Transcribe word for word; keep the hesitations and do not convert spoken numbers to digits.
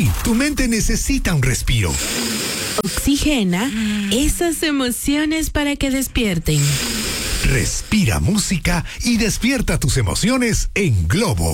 Sí, tu mente necesita un respiro. Oxigena esas emociones para que despierten. Respira música y despierta tus emociones en Globo.